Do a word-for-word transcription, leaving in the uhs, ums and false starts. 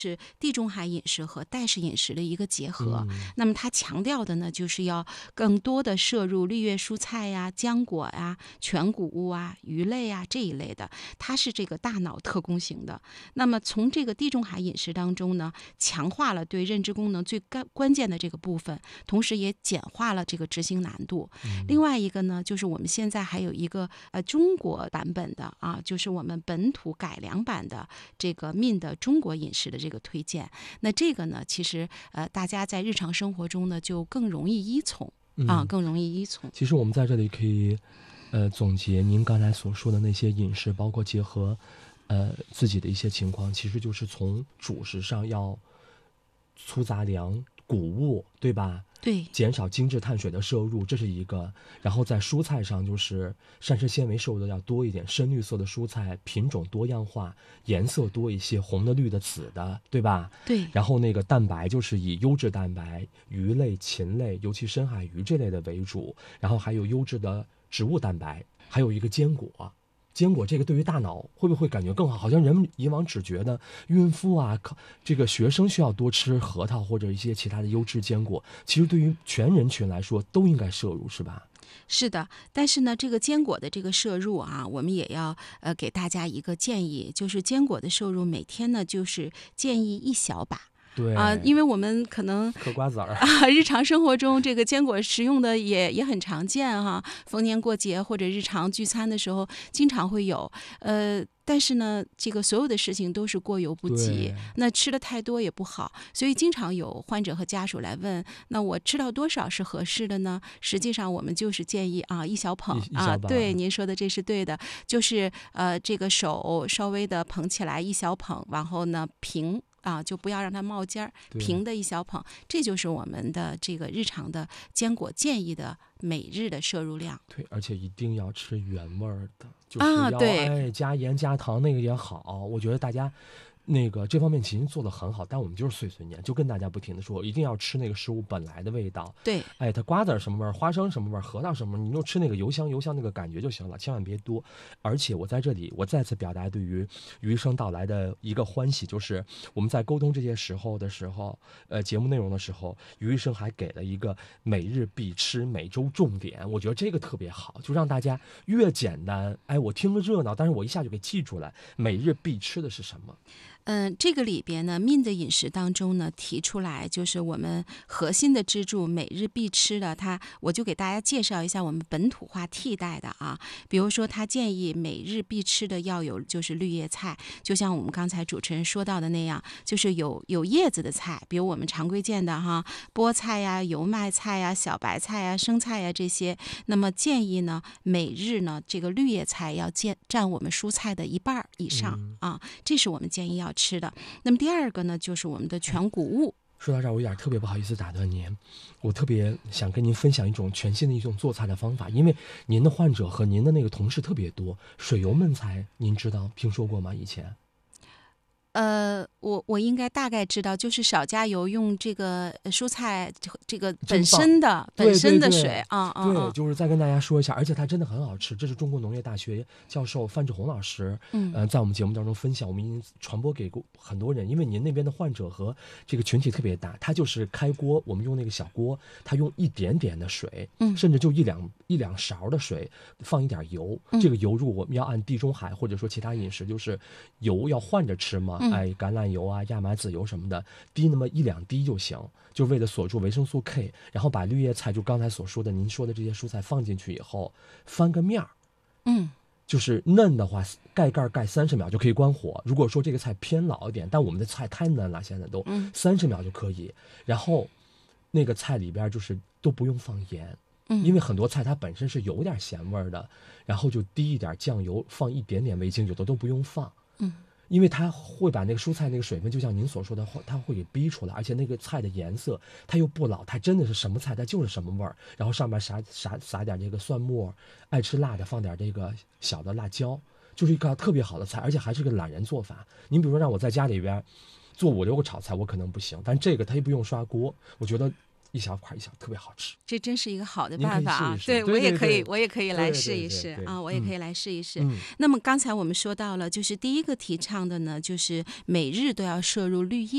是地中海饮食和代氏饮食的一个结合。 嗯、 那么它强调的呢，就是要更多的摄入绿叶蔬菜呀、浆果呀、全谷物啊、鱼类啊这一类的，它是这个大脑特工型的。那么从这个地中海饮食当中呢，强化了对认知功能最关关键的这个部分，同时也简化了这个执行难度。 嗯、 另外一个呢，就是我们现在还有一个呃中国版本的啊，就是我们本土改良版的这个 M I N 的中国饮食的这个推荐。那这个呢，其实呃大家在日常生活中呢就更容易依从啊、 嗯， 更容易依从。 其实我们在这里可以呃总结您刚才所说的那些饮食，包括结合呃自己的一些情况，其实就是从主食上要粗杂粮、谷物，对吧？ 对， 减少精致碳水的摄入，这是一个。然后在蔬菜上，就是膳食纤维摄入的要多一点，深绿色的蔬菜品种多样化，颜色多一些，红的、绿的、紫的，对吧？ 对。 然后那个蛋白就是以优质蛋白，鱼类、禽类，尤其深海鱼这类的为主。然后还有优质的植物蛋白，还有一个坚果。坚果这个对于大脑会不会感觉更好？好像人们以往只觉得孕妇啊，这个学生需要多吃核桃或者一些其他的优质坚果，其实对于全人群来说都应该摄入，是吧？ 是的，但是呢，这个坚果的这个摄入啊，我们也要呃给大家一个建议，就是坚果的摄入每天呢就是建议一小把。 对啊、呃，因为我们可能嗑瓜子儿啊，日常生活中这个坚果食用的也也很常见哈，逢年过节或者日常聚餐的时候经常会有，呃。但是呢，这个所有的事情都是过犹不及，那吃的太多也不好，所以经常有患者和家属来问，那我吃到多少是合适的呢？实际上我们就是建议啊，一小捧啊，对，您说的这是对的，就是呃，这个手稍微的捧起来一小捧，然后呢平。啊，就不要让它冒尖儿，平的一小捧，这就是我们的这个日常的坚果建议的每日的摄入量。 对，而且一定要吃原味儿的，就是要、 啊、对哎加盐加糖那个也好，我觉得大家。那个这方面其实做得很好，但我们就是碎碎念，就跟大家不停的说，一定要吃那个食物本来的味道。 对， 哎，它瓜子什么味儿，花生什么味儿，核桃什么味儿，你就吃那个油香油香那个感觉就行了，千万别多。而且我在这里，我再次表达对于余医生到来的一个欢喜，就是我们在沟通这些时候的时候，呃，节目内容的时候，余医生还给了一个每日必吃，每周重点，我觉得这个特别好，就让大家越简单，哎，我听个热闹，但是我一下就给记出来，每日必吃的是什么。 嗯，这个里边呢 ，M I N 的饮食当中呢，提出来就是我们核心的支柱，每日必吃的。它，我就给大家介绍一下我们本土化替代的啊。比如说，他建议每日必吃的要有就是绿叶菜，就像我们刚才主持人说到的那样，就是有有叶子的菜，比如我们常规见的哈，菠菜呀、油麦菜呀、小白菜呀、生菜呀这些。那么建议呢，每日呢这个绿叶菜要占占我们蔬菜的一半以上、 嗯、 啊，这是我们建议要吃的。那么第二个呢，就是我们的全谷物。 说到这儿，我有点特别不好意思打断您，我特别想跟您分享一种全新的一种做菜的方法，因为您的患者和您的那个同事特别多，水油焖菜您知道听说过吗？以前？ 呃，我我应该大概知道，就是少加油，用这个蔬菜这个本身的本身的水啊啊， 对，就是再跟大家说一下，而且它真的很好吃。这是中国农业大学教授范志红老师，嗯、呃，在我们节目当中分享，我们已经传播给过很多人。因为您那边的患者和这个群体特别大，他就是开锅，我们用那个小锅，他用一点点的水，嗯，甚至就一两一两勺的水，放一点油。嗯、这个油，如果我们要按地中海或者说其他饮食，就是油要换着吃嘛。哎，橄榄油啊、亚麻籽油什么的，滴那么一两滴就行，就为了锁住维生素 K。然后把绿叶菜，就刚才所说的您说的这些蔬菜放进去以后，翻个面儿， 嗯， 就是嫩的话，盖盖盖三十秒就可以关火。如果说这个菜偏老一点，但我们的菜太嫩了，现在都三十秒就可以。然后那个菜里边就是都不用放盐。因为很多菜它本身是有点咸味的，然后就滴一点酱油，放一点点味精，有的都不用放。嗯。因为它会把那个蔬菜那个水分，就像您所说的，它会给逼出来，而且那个菜的颜色它又不老，它真的是什么菜它就是什么味儿。然后上面撒撒撒点这个蒜末，爱吃辣的放点这个小的辣椒，就是一个特别好的菜，而且还是个懒人做法。您比如说让我在家里边做五六个炒菜，我可能不行，但这个它又不用刷锅，我觉得一小块一小特别好吃。 这真是一个好的办法啊！ 试试对， 我也可以， 对对我也可以来试一试啊！我也可以来试一试。嗯、那么刚才我们说到了，就是第一个提倡的呢，就是每日都要摄入绿叶。